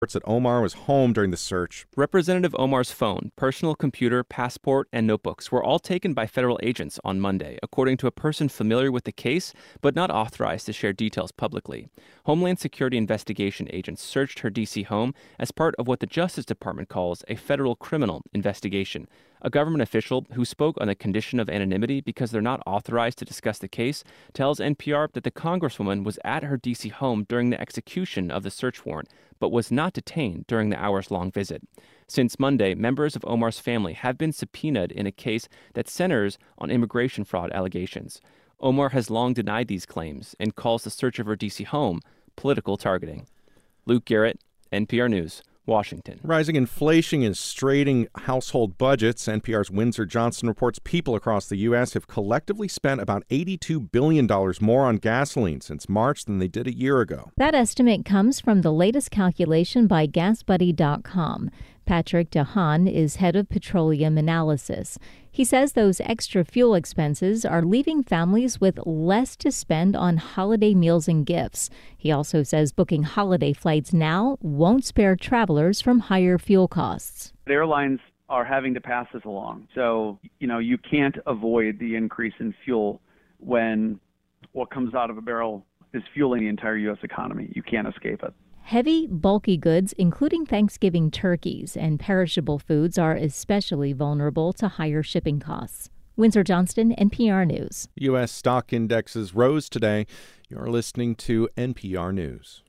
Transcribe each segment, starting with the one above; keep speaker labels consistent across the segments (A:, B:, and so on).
A: that Omar was home during the search.
B: Representative Omar's phone, personal computer, passport, and notebooks were all taken by federal agents on Monday, according to a person familiar with the case but not authorized to share details publicly. Homeland Security investigation agents searched her D.C. home as part of what the Justice Department calls a federal criminal investigation. A government official who spoke on the condition of anonymity because they're not authorized to discuss the case tells NPR that the Congresswoman was at her D.C. home during the execution of the search warrant, but was not detained during the hours-long visit. Since Monday, members of Omar's family have been subpoenaed in a case that centers on immigration fraud allegations. Omar has long denied these claims and calls the search of her D.C. home political targeting. Luke Garrett, NPR News, Washington.
A: Rising inflation is straining household budgets. NPR's Windsor Johnson reports people across the U.S. have collectively spent about $82 billion more on gasoline since March than they did a year ago.
C: That estimate comes from the latest calculation by GasBuddy.com. Patrick DeHaan is head of petroleum analysis. He says those extra fuel expenses are leaving families with less to spend on holiday meals and gifts. He also says booking holiday flights now won't spare travelers from higher fuel costs.
D: The airlines are having to pass this along. So, you can't avoid the increase in fuel when what comes out of a barrel is fueling the entire U.S. economy. You can't escape it.
C: Heavy, bulky goods, including Thanksgiving turkeys and perishable foods, are especially vulnerable to higher shipping costs. Windsor Johnston, NPR News.
A: U.S. stock indexes rose today. You're listening to NPR News.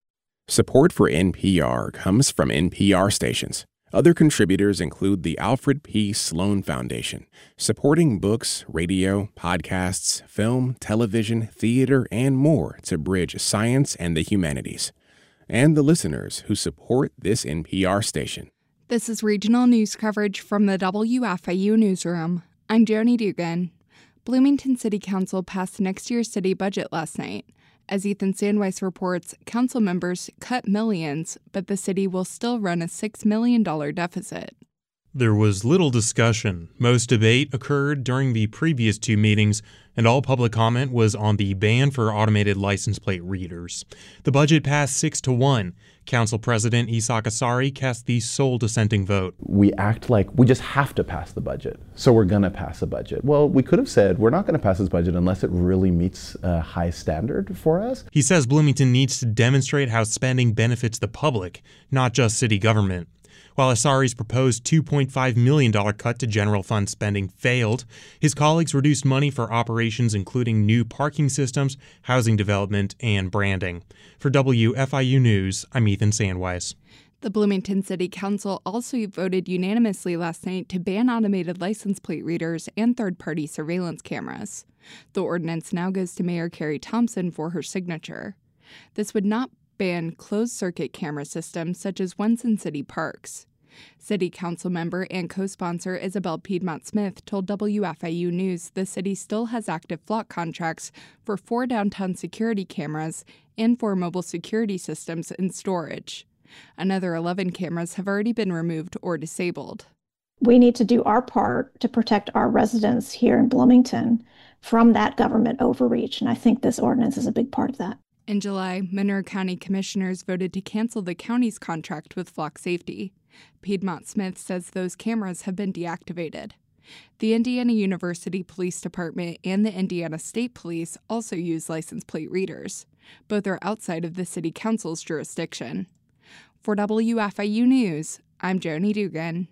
E: Support for NPR comes from NPR stations. Other contributors include the Alfred P. Sloan Foundation, supporting books, radio, podcasts, film, television, theater, and more to bridge science and the humanities. And the listeners who support this NPR station.
F: This is regional news coverage from the WFIU newsroom. I'm Joni Dugan. Bloomington City Council passed next year's city budget last night. As Ethan Sandweiss reports, council members cut millions, but the city will still run a $6 million deficit.
G: There was little discussion. Most debate occurred during the previous two meetings, and all public comment was on the ban for automated license plate readers. The budget passed 6-1. Council President Isaac Asari cast the sole dissenting vote.
H: We act like we just have to pass the budget, so we're going to pass a budget. Well, we could have said we're not going to pass this budget unless it really meets a high standard for us.
G: He says Bloomington needs to demonstrate how spending benefits the public, not just city government. While Asari's proposed $2.5 million cut to general fund spending failed, his colleagues reduced money for operations including new parking systems, housing development, and branding. For WFIU News, I'm Ethan Sandweiss.
F: The Bloomington City Council also voted unanimously last night to ban automated license plate readers and third-party surveillance cameras. The ordinance now goes to Mayor Carrie Thompson for her signature. This would not ban closed-circuit camera systems such as ones in city parks. City Council member and co-sponsor Isabel Piedmont Smith told WFIU News the city still has active flock contracts for 4 downtown security cameras and 4 mobile security systems in storage. Another 11 cameras have already been removed or disabled.
I: We need to do our part to protect our residents here in Bloomington from that government overreach, and I think this ordinance is a big part of that.
F: In July, Monroe County commissioners voted to cancel the county's contract with Flock Safety. Piedmont Smith says those cameras have been deactivated. The Indiana University Police Department and the Indiana State Police also use license plate readers. Both are outside of the City Council's jurisdiction. For WFIU News, I'm Joni Dugan.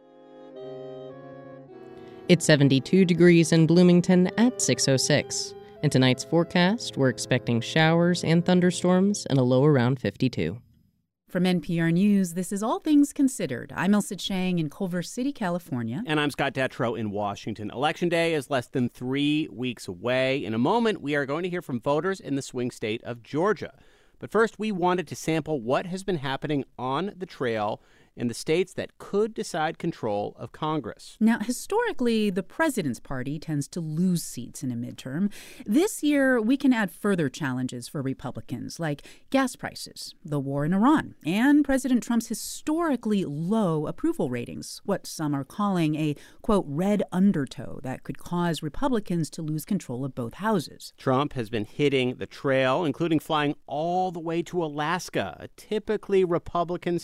J: It's 72 degrees in Bloomington at 6:06. In tonight's forecast, we're expecting showers and thunderstorms and a low around 52.
K: From NPR News, this is All Things Considered. I'm Elsa Chang in Culver City, California.
L: And I'm Scott Detrow in Washington. Election Day is less than 3 weeks away. In a moment, we are going to hear from voters in the swing state of Georgia. But first, we wanted to sample what has been happening on the trail in the states that could decide control of Congress.
K: Now, historically, the president's party tends to lose seats in a midterm. This year, we can add further challenges for Republicans, like gas prices, the war in Iran, and President Trump's historically low approval ratings, what some are calling a, quote, red undertow that could cause Republicans to lose control of both houses.
L: Trump has been hitting the trail, including flying all the way to Alaska, a typically Republican